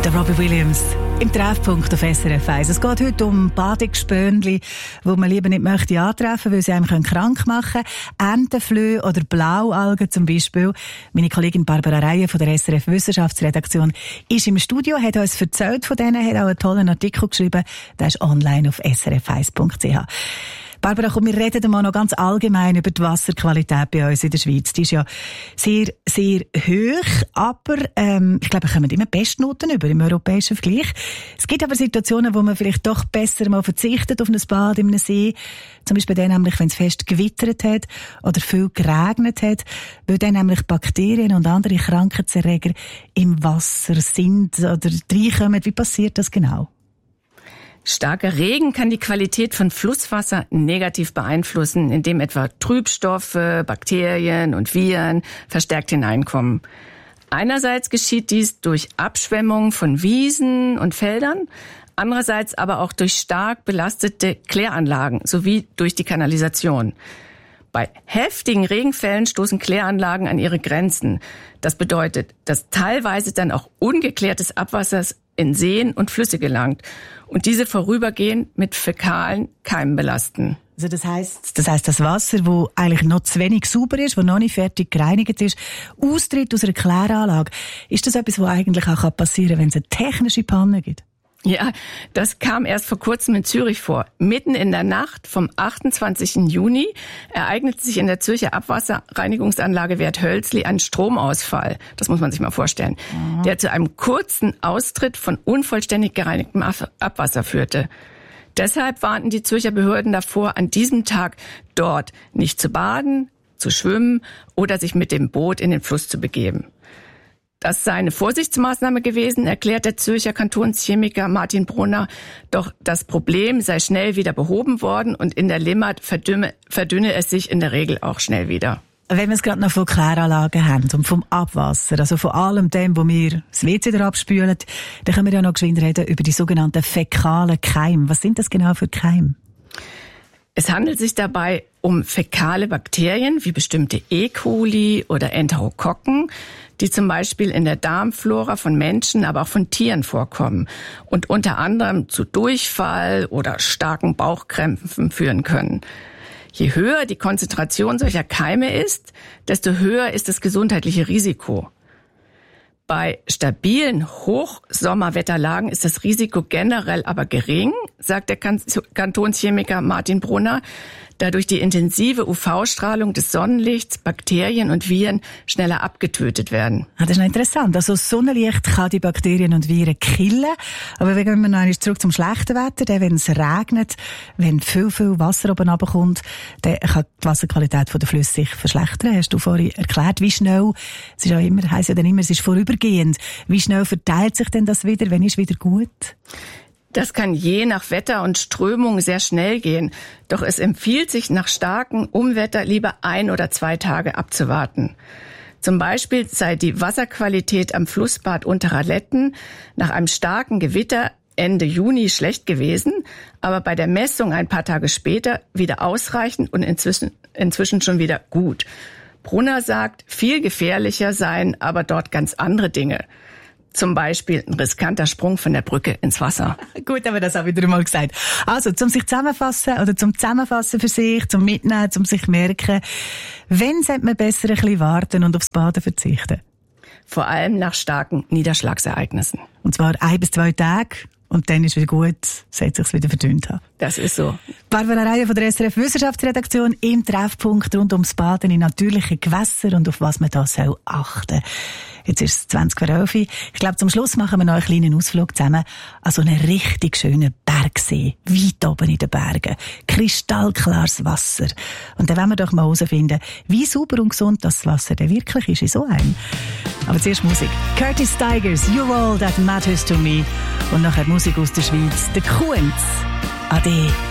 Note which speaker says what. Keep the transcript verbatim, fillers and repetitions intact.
Speaker 1: Der Robbie Williams im Treffpunkt auf S R F eins. Es geht heute um Badegespönli, die man lieber nicht möchte antreffen, weil sie einem krank machen können. Entenflöhe oder Blaualgen zum Beispiel. Meine Kollegin Barbara Reihe von der S R F Wissenschaftsredaktion ist im Studio, hat uns erzählt von denen, hat auch einen tollen Artikel geschrieben. Der ist online auf s r f eins punkt c h. Barbara, komm, wir reden mal noch ganz allgemein über die Wasserqualität bei uns in der Schweiz. Die ist ja sehr, sehr hoch, aber ähm, ich glaube, wir kommen immer Bestnoten über im europäischen Vergleich. Es gibt aber Situationen, wo man vielleicht doch besser mal verzichtet auf ein Bad in einem See. Zum Beispiel dann nämlich, wenn es fest gewittert hat oder viel geregnet hat, weil dann nämlich Bakterien und andere Krankheitserreger im Wasser sind oder reinkommen. Wie passiert das genau?
Speaker 2: Starker Regen kann die Qualität von Flusswasser negativ beeinflussen, indem etwa Trübstoffe, Bakterien und Viren verstärkt hineinkommen. Einerseits geschieht dies durch Abschwemmung von Wiesen und Feldern, andererseits aber auch durch stark belastete Kläranlagen sowie durch die Kanalisation. Bei heftigen Regenfällen stoßen Kläranlagen an ihre Grenzen. Das bedeutet, dass teilweise dann auch ungeklärtes Abwasser in Seen und Flüsse gelangt und diese vorübergehend mit fäkalen Keimen belasten.
Speaker 1: Also das heisst, das heisst, das Wasser, das eigentlich noch zu wenig sauber ist, das noch nicht fertig gereinigt ist, austritt aus einer Kläranlage. Ist das etwas, was eigentlich auch passieren kann, wenn es eine technische Panne gibt?
Speaker 2: Ja, das kam erst vor kurzem in Zürich vor. Mitten in der Nacht vom achtundzwanzigsten Juni ereignete sich in der Zürcher Abwasserreinigungsanlage Werthölzli ein Stromausfall. Das muss man sich mal vorstellen. Mhm. Der zu einem kurzen Austritt von unvollständig gereinigtem Abwasser führte. Deshalb warnten die Zürcher Behörden davor, an diesem Tag dort nicht zu baden, zu schwimmen oder sich mit dem Boot in den Fluss zu begeben. Das sei eine Vorsichtsmaßnahme gewesen, erklärt der Zürcher Kantonschemiker Martin Brunner. Doch das Problem sei schnell wieder behoben worden und in der Limmat verdünne, verdünne es sich in der Regel auch schnell wieder.
Speaker 1: Wenn wir es gerade noch von Kläranlagen haben und vom Abwasser, also von allem dem, wo wir das W C abspülen, dann können wir ja noch geschwind reden über die sogenannten fäkalen Keime. Was sind das genau für Keime?
Speaker 2: Es handelt sich dabei um fäkale Bakterien wie bestimmte E. coli oder Enterokokken, die zum Beispiel in der Darmflora von Menschen, aber auch von Tieren vorkommen und unter anderem zu Durchfall oder starken Bauchkrämpfen führen können. Je höher die Konzentration solcher Keime ist, desto höher ist das gesundheitliche Risiko. Bei stabilen Hochsommerwetterlagen ist das Risiko generell aber gering, sagt der Kantonschemiker Martin Brunner, da durch die intensive U V-Strahlung des Sonnenlichts Bakterien und Viren schneller abgetötet werden.
Speaker 1: Ah, das ist noch interessant. Also das Sonnenlicht kann die Bakterien und Viren killen. Aber wenn wir noch einmal zurück zum schlechten Wetter, dann, wenn es regnet, wenn viel, viel Wasser oben runterkommt, dann kann die Wasserqualität der Flüsse sich verschlechtern. Hast du vorhin erklärt, wie schnell, es ist ja immer, heisst ja dann immer, es ist vorübergehend. Wie schnell verteilt sich denn das wieder? Wann ist wieder gut?
Speaker 2: Das kann je nach Wetter und Strömung sehr schnell gehen. Doch es empfiehlt sich, nach starkem Unwetter lieber ein oder zwei Tage abzuwarten. Zum Beispiel sei die Wasserqualität am Flussbad Unterraletten nach einem starken Gewitter Ende Juni schlecht gewesen, aber bei der Messung ein paar Tage später wieder ausreichend und inzwischen, inzwischen schon wieder gut. Brunner sagt, viel gefährlicher seien aber dort ganz andere Dinge. Zum Beispiel ein riskanter Sprung von der Brücke ins Wasser.
Speaker 1: Gut, aber das habe ich wieder mal gesagt. Also, zum sich zusammenfassen oder zum Zusammenfassen für sich, zum Mitnehmen, zum sich merken. Wenn sollte man besser ein bisschen warten und aufs Baden verzichten?
Speaker 2: Vor allem nach starken Niederschlagsereignissen.
Speaker 1: Und zwar ein bis zwei Tage. Und dann ist wieder gut, sollte sich's wieder verdünnt haben.
Speaker 2: Das ist so.
Speaker 1: Barbara Reihe von der S R F Wissenschaftsredaktion im Treffpunkt rund ums Baden in natürlichen Gewässern und auf was man da soll achten. Jetzt ist es zwanzig vor elf. Ich glaube, zum Schluss machen wir noch einen kleinen Ausflug zusammen an so einen richtig schönen Bergsee. Weit oben in den Bergen. Kristallklares Wasser. Und dann wollen wir doch mal herausfinden, wie sauber und gesund das Wasser denn wirklich ist in so einem. Aber zuerst Musik. Curtis Stigers, You're All That Matters to Me. Und nachher Musik aus der Schweiz. The Kunz. Ade.